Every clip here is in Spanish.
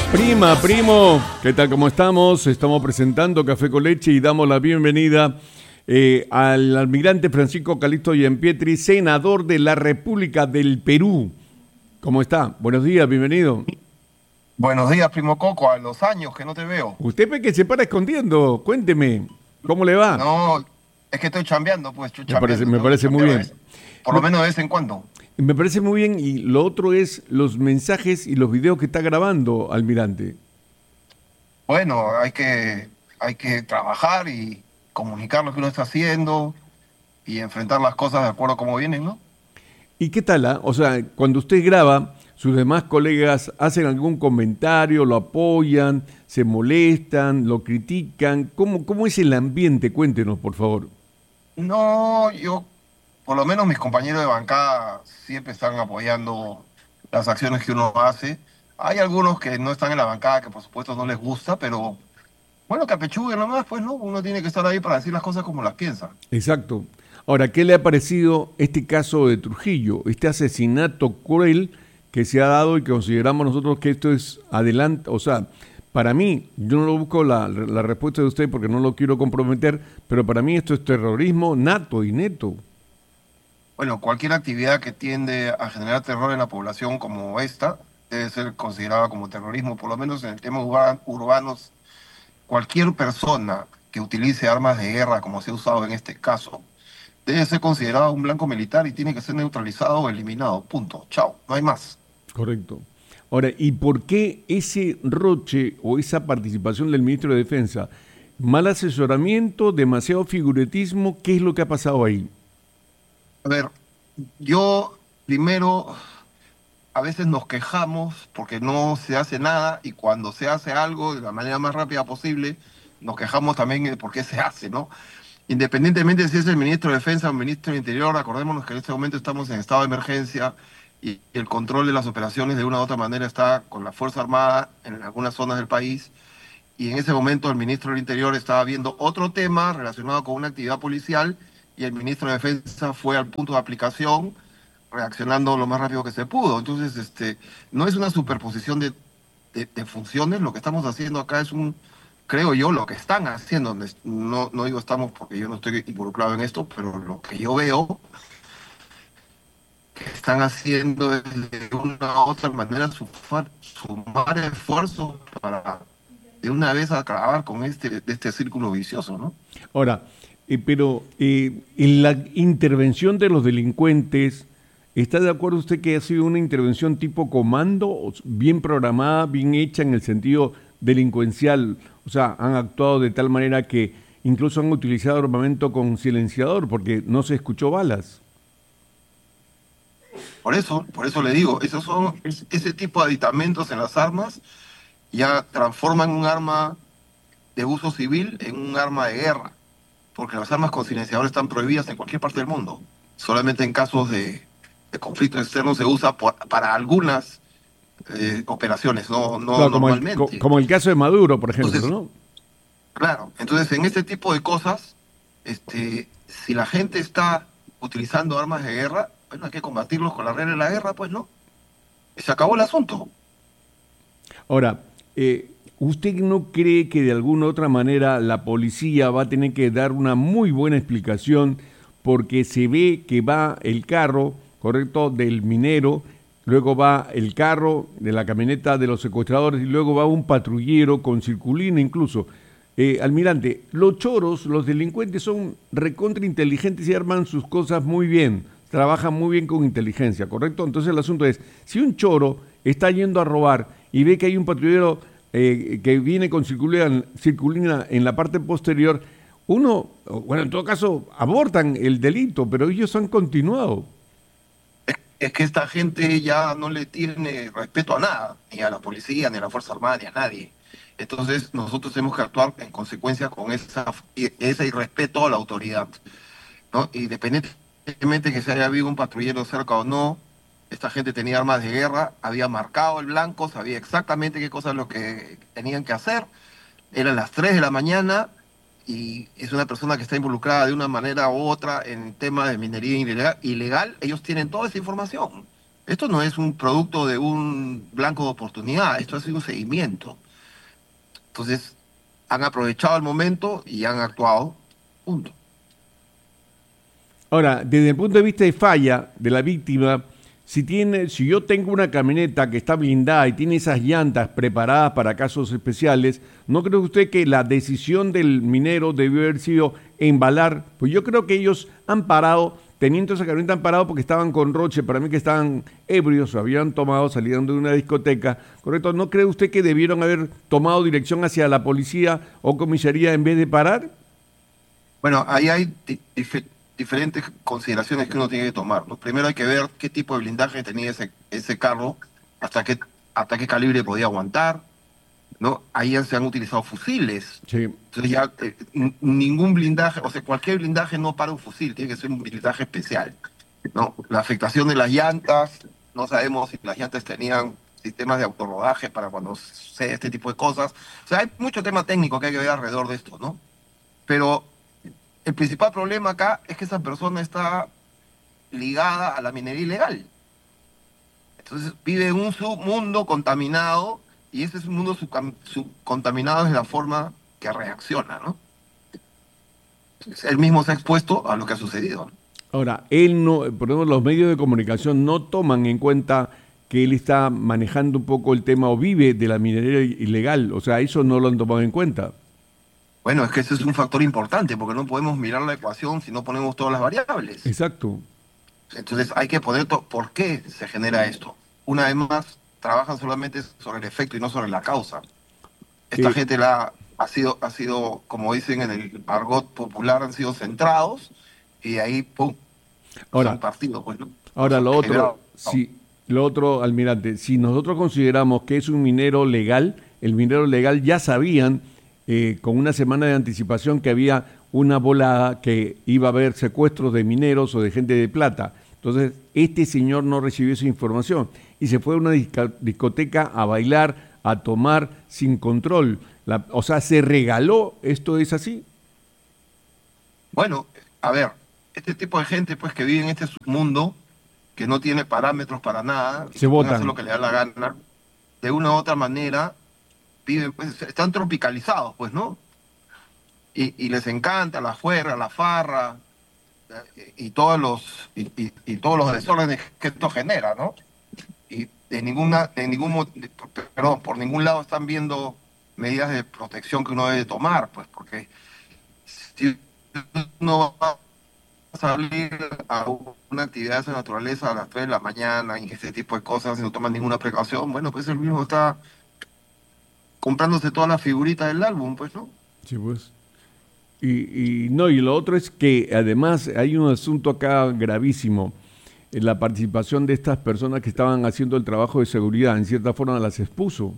Prima, primo, ¿qué tal? ¿Cómo estamos? Estamos presentando Café con Leche y damos la bienvenida al almirante Francisco Calixto Gianpietri, senador de la República del Perú. ¿Cómo está? Buenos días, bienvenido. Buenos días, primo Coco, a los años que no te veo. Usted ve que se para escondiendo, cuénteme, ¿cómo le va? No, es que estoy chambeando, pues estoy chambeando, Me tengo que parece muy chambear bien. por lo Me, menos de vez en cuando. me parece muy bien y lo otro es los mensajes y los videos que está grabando, almirante. Bueno, hay que trabajar y comunicar lo que uno está haciendo y enfrentar las cosas de acuerdo a cómo vienen, ¿no? ¿Y qué tal? O sea, cuando usted graba, sus demás colegas hacen algún comentario, lo apoyan, se molestan, lo critican. ¿Cómo es el ambiente? Cuéntenos, por favor. No, por lo menos mis compañeros de bancada siempre están apoyando las acciones que uno hace. Hay algunos que no están en la bancada, que por supuesto no les gusta, pero bueno, que apechuguen nomás, pues, ¿no? Uno tiene que estar ahí para decir las cosas como las piensa. Exacto. Ahora, ¿qué le ha parecido este caso de Trujillo, este asesinato cruel que se ha dado y que consideramos nosotros que esto es adelante? O sea, para mí, yo no lo busco la respuesta de usted porque no lo quiero comprometer, pero para mí esto es terrorismo nato y neto. Bueno, cualquier actividad que tiende a generar terror en la población como esta debe ser considerada como terrorismo, por lo menos en el tema urbanos. Cualquier persona que utilice armas de guerra, como se ha usado en este caso, debe ser considerado un blanco militar y tiene que ser neutralizado o eliminado. Punto. Chao. No hay más. Correcto. Ahora, ¿y por qué ese roche o esa participación del ministro de Defensa? ¿Mal asesoramiento, demasiado figuretismo? ¿Qué es lo que ha pasado ahí? A ver, yo primero, a veces nos quejamos porque no se hace nada y cuando se hace algo de la manera más rápida posible, nos quejamos también de por qué se hace, ¿no? Independientemente de si es el ministro de Defensa o el ministro del Interior, acordémonos que en este momento estamos en estado de emergencia y el control de las operaciones de una u otra manera está con la Fuerza Armada en algunas zonas del país. Y en ese momento el ministro del Interior estaba viendo otro tema relacionado con una actividad policial y el ministro de Defensa fue al punto de aplicación reaccionando lo más rápido que se pudo. Entonces, no es una superposición de funciones, lo que estamos haciendo acá es creo yo, lo que están haciendo, no, no digo estamos porque yo no estoy involucrado en esto, pero lo que yo veo que están haciendo es de una u otra manera sumar esfuerzos para de una vez acabar con este círculo vicioso, ¿no? Ahora, pero en la intervención de los delincuentes, ¿está de acuerdo usted que ha sido una intervención tipo comando, bien programada, bien hecha en el sentido delincuencial? O sea, han actuado de tal manera que incluso han utilizado armamento con silenciador porque no se escuchó balas. Por eso le digo, ese tipo de aditamentos en las armas ya transforman un arma de uso civil en un arma de guerra, porque las armas con silenciador están prohibidas en cualquier parte del mundo. Solamente en casos de conflicto externo se usa para algunas operaciones, no, no Claro, normalmente. como el caso de Maduro, por ejemplo, Entonces, ¿no? claro, entonces en este tipo de cosas, si la gente está utilizando armas de guerra, bueno, hay que combatirlos con la regla de la guerra, pues no. Y se acabó el asunto. Ahora, ¿usted no cree que de alguna u otra manera la policía va a tener que dar una muy buena explicación porque se ve que va el carro, correcto, del minero, luego va el carro de la camioneta de los secuestradores y luego va un patrullero con circulina incluso? Almirante, los choros, los delincuentes son recontra inteligentes y arman sus cosas muy bien, trabajan muy bien con inteligencia, ¿correcto? Entonces el asunto es, si un choro está yendo a robar y ve que hay un patrullero que viene con circulina en la parte posterior, uno, bueno, en todo caso, abortan el delito, pero ellos han continuado. Es que esta gente ya no le tiene respeto a nada, ni a la policía, ni a la Fuerza Armada, ni a nadie. Entonces nosotros tenemos que actuar en consecuencia con ese irrespeto a la autoridad, ¿no? Independientemente que se haya habido un patrullero cerca o no, esta gente tenía armas de guerra, había marcado el blanco, sabía exactamente qué cosas lo que tenían que hacer. Eran las 3 de la mañana y es una persona que está involucrada de una manera u otra en temas de minería ilegal. Ellos tienen toda esa información. Esto no es un producto de un blanco de oportunidad, esto ha sido un seguimiento. Entonces, han aprovechado el momento y han actuado. Punto. Ahora, desde el punto de vista de falla de la víctima, si yo tengo una camioneta que está blindada y tiene esas llantas preparadas para casos especiales, ¿no cree usted que la decisión del minero debió haber sido embalar? Pues yo creo que ellos han parado, teniendo esa camioneta han parado porque estaban con roche, para mí que estaban ebrios, habían tomado, salieron de una discoteca, ¿correcto? ¿No cree usted que debieron haber tomado dirección hacia la policía o comisaría en vez de parar? Bueno, ahí hay diferentes consideraciones que uno tiene que tomar, ¿no? Primero hay que ver qué tipo de blindaje tenía ese carro, hasta qué calibre podía aguantar, ¿no? Ahí ya se han utilizado fusiles. Sí. Entonces ya ningún blindaje, o sea, cualquier blindaje no para un fusil, tiene que ser un blindaje especial, ¿no? La afectación de las llantas, no sabemos si las llantas tenían sistemas de autorrodaje para cuando sea este tipo de cosas. O sea, hay mucho tema técnico que hay que ver alrededor de esto, ¿no? Pero el principal problema acá es que esa persona está ligada a la minería ilegal. Entonces vive en un submundo contaminado y ese mundo subcontaminado es la forma que reacciona, ¿no? Entonces, él mismo se ha expuesto a lo que ha sucedido, ¿no? Ahora, él no, por ejemplo, los medios de comunicación no toman en cuenta que él está manejando un poco el tema o vive de la minería ilegal, o sea, eso no lo han tomado en cuenta. Bueno, es que ese es un factor importante porque no podemos mirar la ecuación si no ponemos todas las variables. Exacto. Entonces hay que poner por qué se genera esto. Una vez más, trabajan solamente sobre el efecto y no sobre la causa. Esta Eh, gente ha sido, como dicen en el argot popular, han sido centrados y de ahí, ¡pum!, los han ahora, partido, pues, ¿no? Los ahora han quebrado. lo otro, almirante, si nosotros consideramos que es un minero legal, el minero legal ya sabían con una semana de anticipación que había una volada, que iba a haber secuestros de mineros o de gente de plata. Entonces, este señor no recibió esa información y se fue a una discoteca a bailar, a tomar sin control. O sea, se regaló, ¿esto es así? Bueno, a ver, este tipo de gente, pues, que vive en este submundo, que no tiene parámetros para nada, y Se que puede hacer lo votan. que le da la gana, de una u otra manera, viven, pues, están tropicalizados, pues, ¿no? Y les encanta la juerga, la farra, y todos los desórdenes que esto genera, ¿no? Y perdón, por ningún lado están viendo medidas de protección que uno debe tomar, pues, porque si uno va a salir a una actividad de esa naturaleza a las 3 de la mañana y ese tipo de cosas y no toma ninguna precaución, bueno, pues él mismo está comprándose todas las figuritas del álbum, pues, ¿no? Sí, pues. Y no, y lo otro es que además hay un asunto acá gravísimo. La participación de estas personas que estaban haciendo el trabajo de seguridad, en cierta forma las expuso.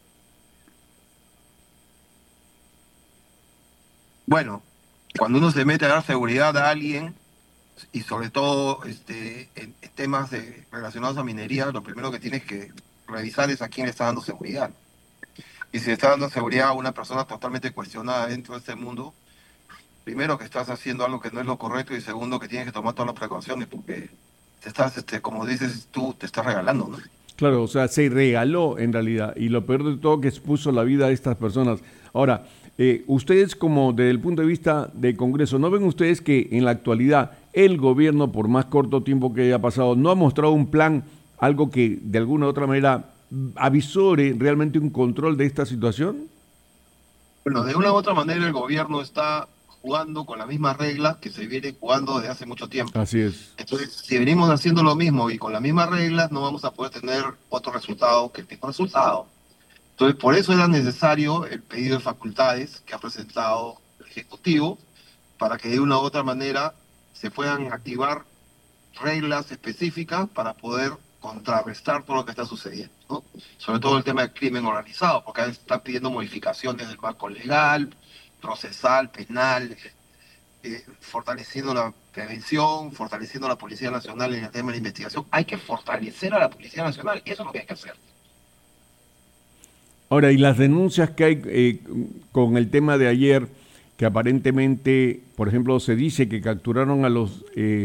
Bueno, cuando uno se mete a dar seguridad a alguien, y sobre todo en temas relacionados a minería, lo primero que tienes que revisar es a quién le está dando seguridad. Y si le está dando seguridad a una persona totalmente cuestionada dentro de este mundo, primero que estás haciendo algo que no es lo correcto y segundo que tienes que tomar todas las precauciones porque te estás, como dices tú, te estás regalando, ¿no? Claro, o sea, se regaló en realidad. Y lo peor de todo que expuso la vida de estas personas. Ahora, ustedes como desde el punto de vista del Congreso, ¿no ven ustedes que en la actualidad el gobierno, por más corto tiempo que haya pasado, no ha mostrado un plan, algo que de alguna u otra manera avisore realmente un control de esta situación? Bueno, de una u otra manera el gobierno está jugando con las mismas reglas que se viene jugando desde hace mucho tiempo. Así es. Entonces, si venimos haciendo lo mismo y con las mismas reglas, no vamos a poder tener otro resultado que el mismo resultado. Entonces, por eso era necesario el pedido de facultades que ha presentado el Ejecutivo, para que de una u otra manera se puedan activar reglas específicas para poder contrarrestar todo lo que está sucediendo, ¿no? Sobre todo el tema del crimen organizado, porque están pidiendo modificaciones del marco legal, procesal, penal, fortaleciendo la prevención, fortaleciendo a la Policía Nacional en el tema de la investigación. Hay que fortalecer a la Policía Nacional, eso es lo que hay que hacer. Ahora, y las denuncias que hay con el tema de ayer, que aparentemente, por ejemplo, se dice que capturaron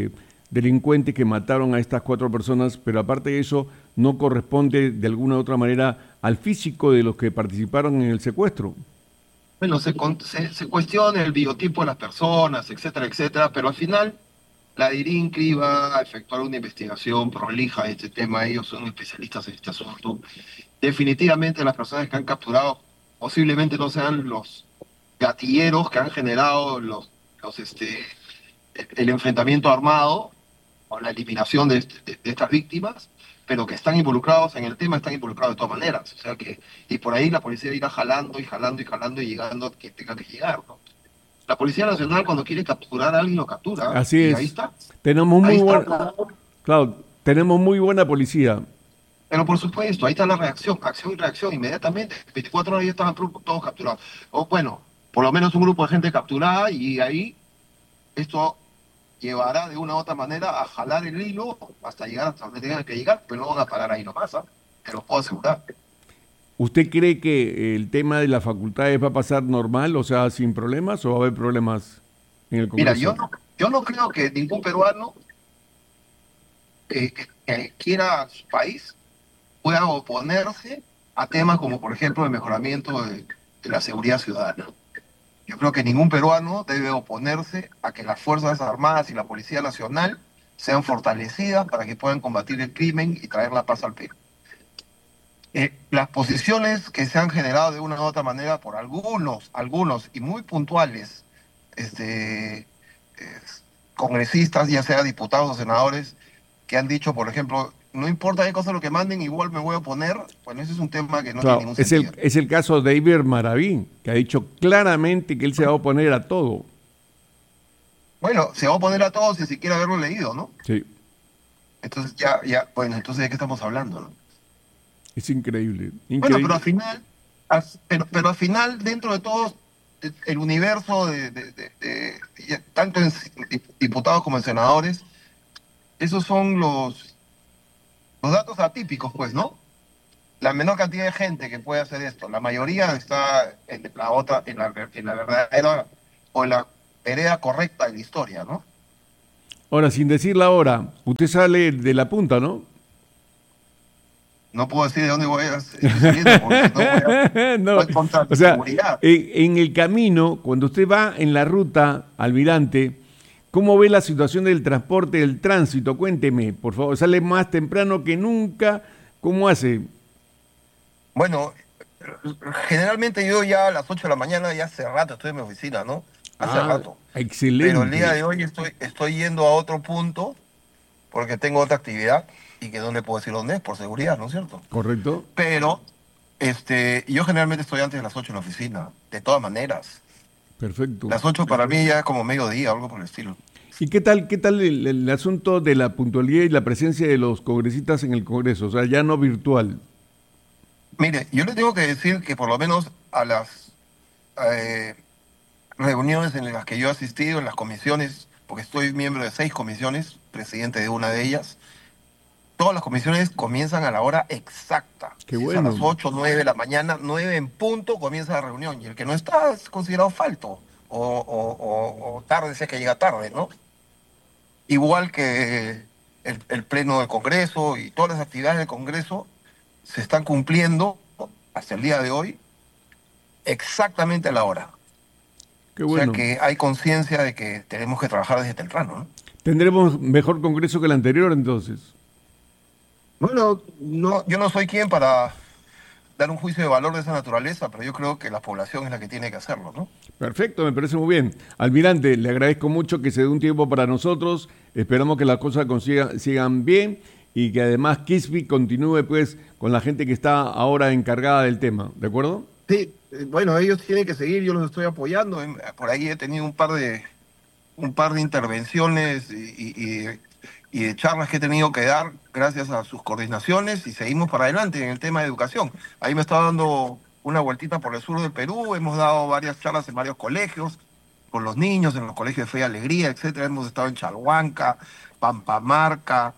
delincuentes que mataron a estas 4 personas, pero aparte de eso, no corresponde de alguna u otra manera al físico de los que participaron en el secuestro. Bueno, se cuestiona el biotipo de las personas, etcétera, etcétera, pero al final la DIRINCRI va a efectuar una investigación prolija de este tema. Ellos son especialistas en este asunto. Definitivamente las personas que han capturado posiblemente no sean los gatilleros que han generado el enfrentamiento armado o la eliminación de estas víctimas, pero que están involucrados en el tema, están involucrados de todas maneras. O sea que, y por ahí la policía irá jalando y jalando y jalando y llegando a quien tenga que llegar, ¿no? La Policía Nacional cuando quiere capturar a alguien lo captura, Así y es. Tenemos ahí muy está, buena, claro, tenemos muy buena policía. pero por supuesto, ahí está la reacción, acción y reacción, inmediatamente, 24 horas ya estaban todos capturados. O bueno, por lo menos un grupo de gente capturada y ahí esto llevará de una u otra manera a jalar el hilo hasta llegar hasta donde tengan que llegar, pero no van a parar ahí nomás, ¿ah? Te lo puedo asegurar. ¿Usted cree que el tema de las facultades va a pasar normal, o sea, sin problemas, o va a haber problemas en el Mira, Congreso? yo no creo que ningún peruano que quiera su país pueda oponerse a temas como, por ejemplo, el mejoramiento de la seguridad ciudadana. Yo creo que ningún peruano debe oponerse a que las Fuerzas Armadas y la Policía Nacional sean fortalecidas para que puedan combatir el crimen y traer la paz al Perú. Las posiciones que se han generado de una u otra manera por algunos y muy puntuales este, congresistas, ya sea diputados o senadores, que han dicho, por ejemplo, no importa qué cosa lo que manden, igual me voy a oponer, bueno, ese es un tema que no tiene Claro, ningún es sentido. es el caso de David Maravín, que ha dicho claramente que él se va a oponer a todo. Bueno, se va a oponer a todos sin siquiera haberlo leído, ¿no? Sí, Entonces bueno, entonces ¿de qué estamos hablando, no? es increíble, Bueno, pero increíble. al final, pero al final, dentro de todo el universo tanto en diputados como en senadores, esos son los datos atípicos, pues, ¿no? La menor cantidad de gente que puede hacer esto. La mayoría está en la otra, en la verdadera o en la vereda correcta de la historia, ¿no? Ahora, sin decir la hora, usted sale de la punta, ¿no? No puedo decir de dónde estoy saliendo, porque si no No, voy contra o mi sea, seguridad. en el camino, cuando usted va en la ruta, almirante, ¿cómo ve la situación del transporte, del tránsito? Cuénteme, por favor, sale más temprano que nunca, ¿cómo hace? Bueno, generalmente yo ya a las 8 de la mañana, ya hace rato estoy en mi oficina, ¿no? Hace Ah, rato. Pero el día excelente, de hoy estoy yendo a otro punto porque tengo otra actividad y que no le puedo decir dónde es, por seguridad, ¿no es cierto? ¿correcto? Pero yo generalmente estoy antes de las 8 en la oficina, de todas maneras. Perfecto. Las 8 para mí ya es como mediodía, algo por el estilo. ¿Y qué tal el asunto de la puntualidad y la presencia de los congresistas en el Congreso? O sea, ya no virtual. Mire, yo le tengo que decir que por lo menos a las eh, reuniones en las que yo he asistido, en las comisiones, porque estoy miembro de 6 comisiones, presidente de una de ellas, todas las comisiones comienzan a la hora exacta. Qué Si es a las bueno. 8 9 de la mañana, 9 en punto comienza la reunión. Y el que no está es considerado falto o tarde, si es que llega tarde, ¿no? Igual que el pleno del Congreso y todas las actividades del Congreso se están cumpliendo hasta el día de hoy exactamente a la hora. Qué O sea bueno. que hay conciencia de que tenemos que trabajar desde temprano, ¿no? Tendremos mejor Congreso que el anterior, entonces. Bueno, no, yo no soy quien para dar un juicio de valor de esa naturaleza, pero yo creo que la población es la que tiene que hacerlo, ¿no? Perfecto, me parece muy bien. Almirante, le agradezco mucho que se dé un tiempo para nosotros. Esperamos que las cosas sigan bien y que además Kisby continúe pues con la gente que está ahora encargada del tema, ¿de acuerdo? Sí, bueno, ellos tienen que seguir, yo los estoy apoyando. Por ahí he tenido un par de intervenciones y de charlas que he tenido que dar gracias a sus coordinaciones y seguimos para adelante en el tema de educación. Ahí me está dando una vueltita por el sur del Perú, hemos dado varias charlas en varios colegios, con los niños, en los colegios de Fe y Alegría, etcétera. Hemos estado en Chalhuanca, Pampamarca,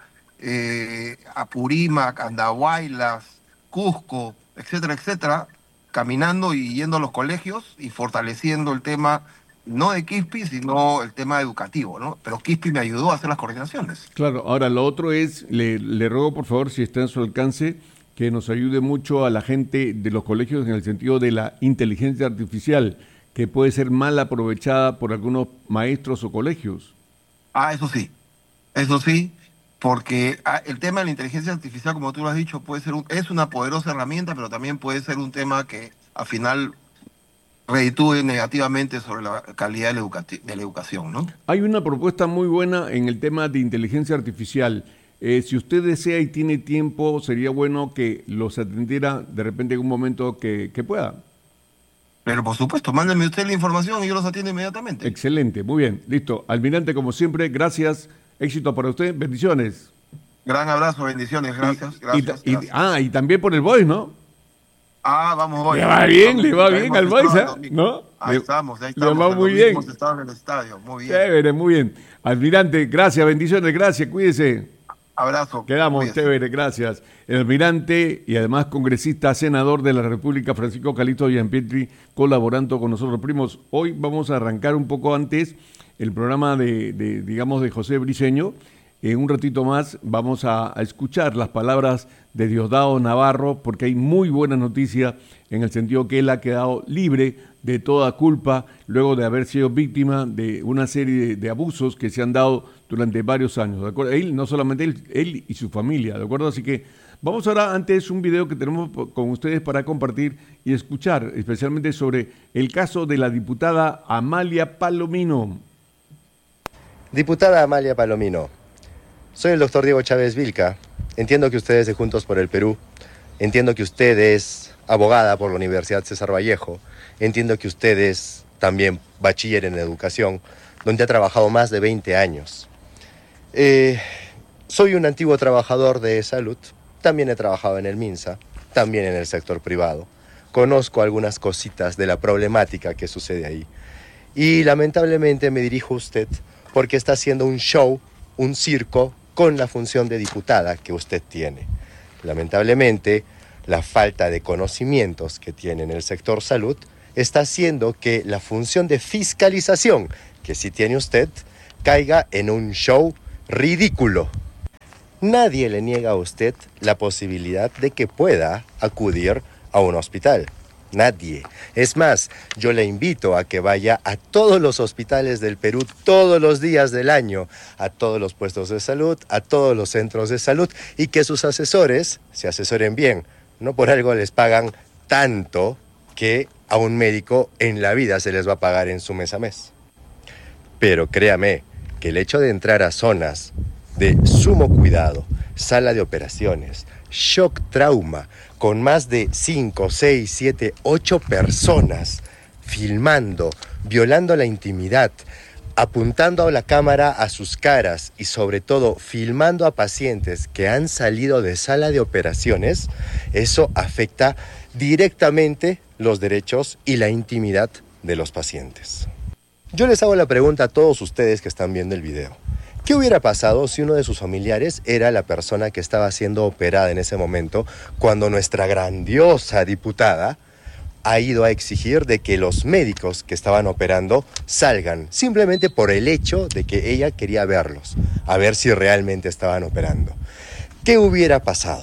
Apurímac, Andahuaylas, Cusco, etcétera, etcétera, caminando y yendo a los colegios y fortaleciendo el tema no de Quispi, sino el tema educativo, ¿no? Pero Quispi me ayudó a hacer las coordinaciones. Claro, ahora lo otro es, le ruego por favor, si está en su alcance, que nos ayude mucho a la gente de los colegios en el sentido de la inteligencia artificial, que puede ser mal aprovechada por algunos maestros o colegios. Ah, eso sí, porque el tema de la inteligencia artificial, como tú lo has dicho, puede ser es una poderosa herramienta, pero también puede ser un tema que al final reditúe negativamente sobre la calidad de la educación, ¿no? Hay una propuesta muy buena en el tema de inteligencia artificial. Si usted desea y tiene tiempo, sería bueno que los atendiera de repente en un momento que pueda. Pero por supuesto, mándeme usted la información y yo los atiendo inmediatamente. Excelente, muy bien, listo. Almirante, como siempre, gracias, éxito para usted, bendiciones. Gran abrazo, bendiciones, Y, gracias, gracias, gracias. y también por el Voice, ¿no? Ah, vamos hoy. Le va bien al Voice, ¿eh? ¿No? Ahí estamos, Le va el muy domingo bien. hemos estado en el estadio, muy bien. Chévere, muy bien. Almirante, gracias, bendiciones, gracias, cuídese. Abrazo. Quedamos, Cuídese. chévere, gracias. El almirante y además congresista, senador de la República, Francisco Calixto Gianpietri, colaborando con nosotros. Primos, hoy vamos a arrancar un poco antes el programa digamos, de José Briceño. En un ratito más vamos a escuchar las palabras de Diosdado Navarro, porque hay muy buena noticia en el sentido que él ha quedado libre de toda culpa luego de haber sido víctima de una serie de abusos que se han dado durante varios años. ¿De acuerdo? Él, no solamente él y su familia, ¿de acuerdo? Así que vamos ahora antes un video que tenemos con ustedes para compartir y escuchar, especialmente sobre el caso de la diputada Amalia Palomino. Diputada Amalia Palomino, soy el doctor Diego Chávez Vilca. Entiendo que usted es de Juntos por el Perú. Entiendo que usted es abogada por la Universidad César Vallejo. Entiendo que usted es también bachiller en educación, donde ha trabajado más de 20 años. Soy un antiguo trabajador de salud. También he trabajado en el MINSA, también en el sector privado. Conozco algunas cositas de la problemática que sucede ahí. Y lamentablemente me dirijo a usted porque está haciendo un show, un circo, con la función de diputada que usted tiene. Lamentablemente, la falta de conocimientos que tiene en el sector salud está haciendo que la función de fiscalización que sí tiene usted caiga en un show ridículo. Nadie le niega a usted la posibilidad de que pueda acudir a un hospital. Nadie. Es más, yo le invito a que vaya a todos los hospitales del Perú todos los días del año, a todos los puestos de salud, a todos los centros de salud, y que sus asesores se asesoren bien. No por algo les pagan tanto que a un médico en la vida se les va a pagar en su mes a mes. Pero créame que el hecho de entrar a zonas de sumo cuidado, sala de operaciones, shock trauma, con más de 5, 6, 7, 8 personas filmando, violando la intimidad, apuntando a la cámara a sus caras y sobre todo filmando a pacientes que han salido de sala de operaciones, eso afecta directamente los derechos y la intimidad de los pacientes. Yo les hago la pregunta a todos ustedes que están viendo el video. ¿Qué hubiera pasado si uno de sus familiares era la persona que estaba siendo operada en ese momento cuando nuestra grandiosa diputada ha ido a exigir de que los médicos que estaban operando salgan simplemente por el hecho de que ella quería verlos, a ver si realmente estaban operando? ¿Qué hubiera pasado?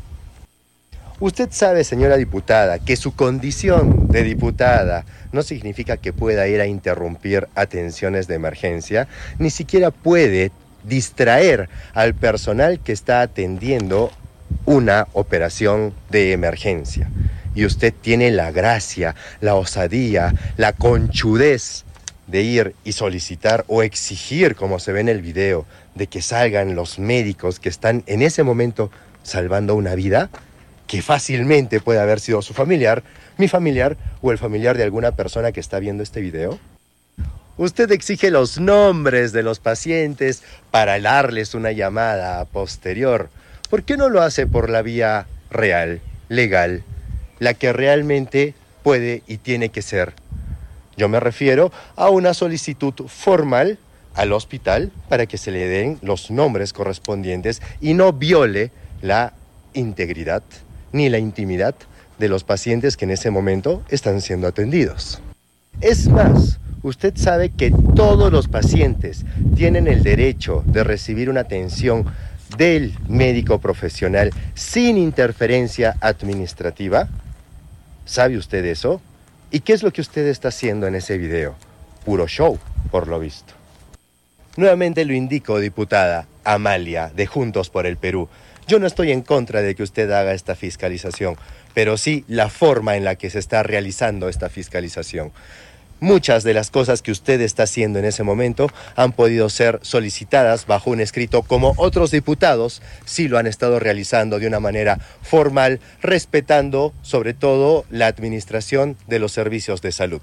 Usted sabe, señora diputada, que su condición de diputada no significa que pueda ir a interrumpir atenciones de emergencia, ni siquiera puede distraer al personal que está atendiendo una operación de emergencia. Y usted tiene la gracia, la osadía, la conchudez de ir y solicitar o exigir, como se ve en el video, de que salgan los médicos que están en ese momento salvando una vida, que fácilmente puede haber sido su familiar, mi familiar o el familiar de alguna persona que está viendo este video. Usted exige los nombres de los pacientes para darles una llamada posterior. ¿Por qué no lo hace por la vía real, legal, la que realmente puede y tiene que ser? Yo me refiero a una solicitud formal al hospital para que se le den los nombres correspondientes y no viole la integridad ni la intimidad de los pacientes que en ese momento están siendo atendidos. Es más, Usted sabe que todos los pacientes tienen el derecho de recibir una atención del médico profesional sin interferencia administrativa. ¿Sabe usted eso? ¿Y qué es lo que usted está haciendo en ese video? Puro show, por lo visto. Nuevamente lo indico, diputada Amalia, de Juntos por el Perú. Yo no estoy en contra de que usted haga esta fiscalización, pero sí la forma en la que se está realizando esta fiscalización. Muchas de las cosas que usted está haciendo en ese momento han podido ser solicitadas bajo un escrito, como otros diputados sí lo han estado realizando de una manera formal, respetando sobre todo la administración de los servicios de salud.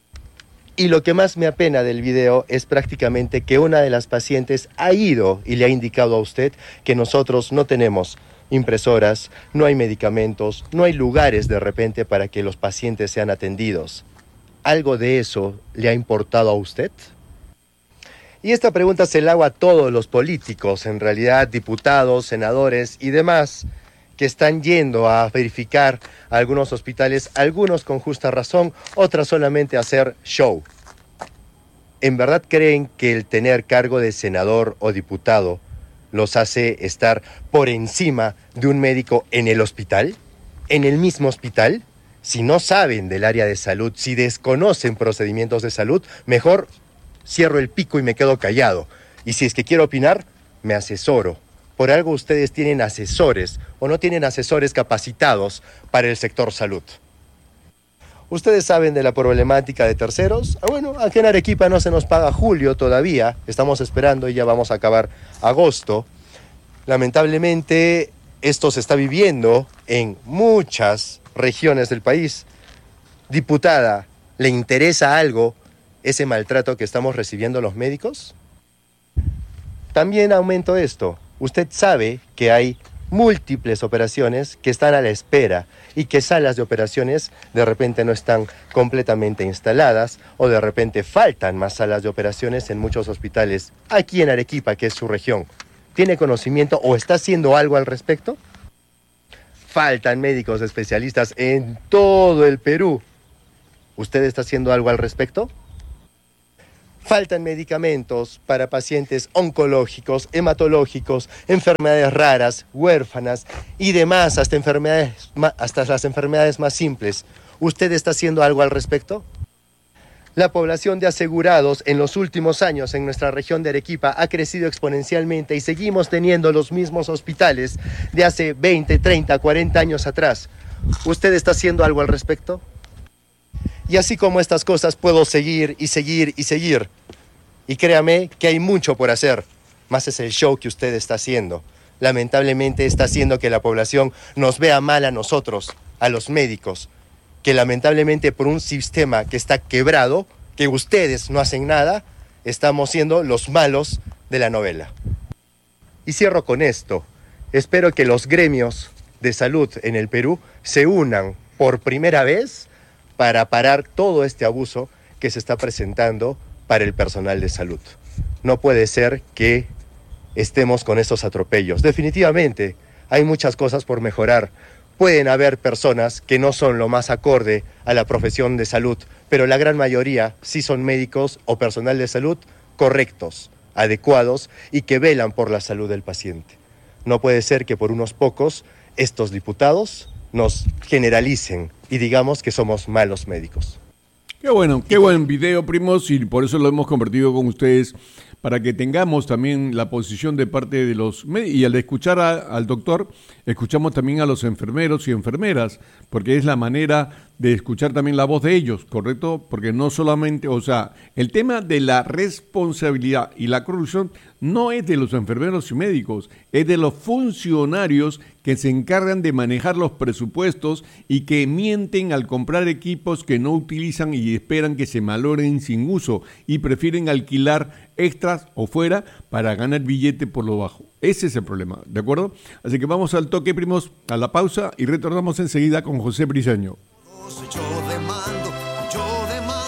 Y lo que más me apena del video es prácticamente que una de las pacientes ha ido y le ha indicado a usted que nosotros no tenemos impresoras, no hay medicamentos, no hay lugares de repente para que los pacientes sean atendidos. ¿Algo de eso le ha importado a usted? Y esta pregunta se la hago a todos los políticos, en realidad diputados, senadores y demás, que están yendo a verificar algunos hospitales, algunos con justa razón, otras solamente a hacer show. ¿En verdad creen que el tener cargo de senador o diputado los hace estar por encima de un médico en el hospital? ¿En el mismo hospital? Si no saben del área de salud, si desconocen procedimientos de salud, mejor cierro el pico y me quedo callado. Y si es que quiero opinar, me asesoro. Por algo ustedes tienen asesores o no tienen asesores capacitados para el sector salud. ¿Ustedes saben de la problemática de terceros? Bueno, aquí en Arequipa no se nos paga julio todavía. Estamos esperando y ya vamos a acabar agosto. Lamentablemente, esto se está viviendo en muchas regiones del país. Diputada, ¿le interesa algo ese maltrato que estamos recibiendo los médicos? También aumento esto. Usted sabe que hay múltiples operaciones que están a la espera y que salas de operaciones de repente no están completamente instaladas o de repente faltan más salas de operaciones en muchos hospitales aquí en Arequipa, que es su región. ¿Tiene conocimiento o está haciendo algo al respecto? Faltan médicos especialistas en todo el Perú. ¿Usted está haciendo algo al respecto? Faltan medicamentos para pacientes oncológicos, hematológicos, enfermedades raras, huérfanas y demás, hasta las enfermedades más simples. ¿Usted está haciendo algo al respecto? La población de asegurados en los últimos años en nuestra región de Arequipa ha crecido exponencialmente y seguimos teniendo los mismos hospitales de hace 20, 30, 40 años atrás. ¿Usted está haciendo algo al respecto? Y así como estas cosas puedo seguir y seguir y seguir. Y créame que hay mucho por hacer, más es el show que usted está haciendo. Lamentablemente está haciendo que la población nos vea mal a nosotros, a los médicos, que lamentablemente por un sistema que está quebrado, que ustedes no hacen nada, estamos siendo los malos de la novela. Y cierro con esto. Espero que los gremios de salud en el Perú se unan por primera vez para parar todo este abuso que se está presentando para el personal de salud. No puede ser que estemos con estos atropellos. Definitivamente hay muchas cosas por mejorar. Pueden haber personas que no son lo más acorde a la profesión de salud, pero la gran mayoría sí son médicos o personal de salud correctos, adecuados y que velan por la salud del paciente. No puede ser que por unos pocos estos diputados nos generalicen y digamos que somos malos médicos. Qué bueno, qué buen video, primos, y por eso lo hemos compartido con ustedes, para que tengamos también la posición de parte de los médicos. Y al escuchar al doctor, escuchamos también a los enfermeros y enfermeras, porque es la manera de escuchar también la voz de ellos, ¿correcto? Porque no solamente, o sea, el tema de la responsabilidad y la corrupción no es de los enfermeros y médicos, es de los funcionarios que se encargan de manejar los presupuestos y que mienten al comprar equipos que no utilizan y esperan que se malogren sin uso y prefieren alquilar extras o fuera para ganar billete por lo bajo. Ese es el problema, ¿de acuerdo? Así que vamos al toque, primos, a la pausa y retornamos enseguida con José Briceño. Yo demando